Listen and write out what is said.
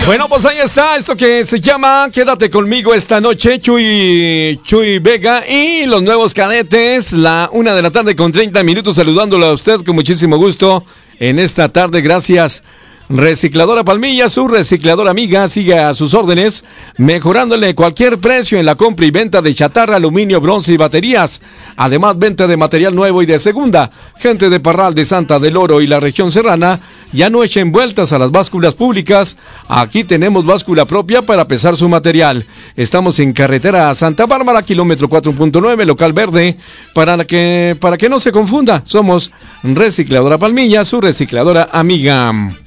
Bueno, pues ahí está, esto que se llama Quédate conmigo esta noche, Chuy Vega y los nuevos cadetes, la 1:30 saludándolo a usted con muchísimo gusto en esta tarde, gracias. Recicladora Palmilla, su recicladora amiga, sigue a sus órdenes, mejorándole cualquier precio en la compra y venta de chatarra, aluminio, bronce y baterías. Además, venta de material nuevo y de segunda. Gente de Parral, de Santa del Oro y la región serrana, ya no echen vueltas a las básculas públicas. Aquí tenemos báscula propia para pesar su material. Estamos en carretera a Santa Bárbara, kilómetro 4.9, local verde, para que no se confunda. Somos Recicladora Palmilla, su recicladora amiga.